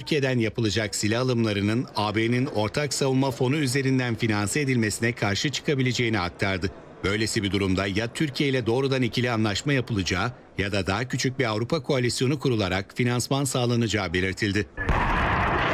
Türkiye'den yapılacak silah alımlarının AB'nin ortak savunma fonu üzerinden finanse edilmesine karşı çıkabileceğini aktardı. Böylesi bir durumda ya Türkiye ile doğrudan ikili anlaşma yapılacağı ya da daha küçük bir Avrupa koalisyonu kurularak finansman sağlanacağı belirtildi.